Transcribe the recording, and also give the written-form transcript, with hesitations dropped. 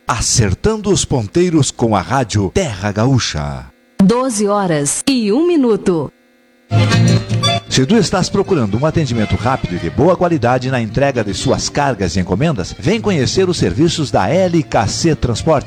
Acertando os ponteiros com a rádio Terra Gaúcha. 12h01. Se tu estás procurando um atendimento rápido e de boa qualidade na entrega de suas cargas e encomendas, vem conhecer os serviços da LKC Transporte.